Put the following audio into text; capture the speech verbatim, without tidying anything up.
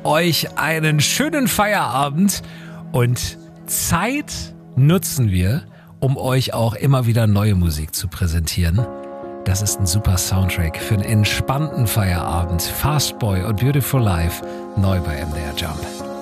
euch einen schönen Feierabend und Zeit nutzen wir, um euch auch immer wieder neue Musik zu präsentieren. Das ist ein super Soundtrack für einen entspannten Feierabend. Fastboy und Beautiful Life, neu bei M D R Jump.